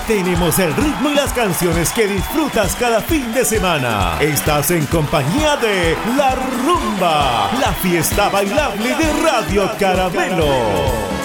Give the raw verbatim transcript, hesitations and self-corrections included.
Tenemos el ritmo y las canciones que disfrutas cada fin de semana. Estás en compañía de La Rumba, la fiesta bailable de Radio Caramelo.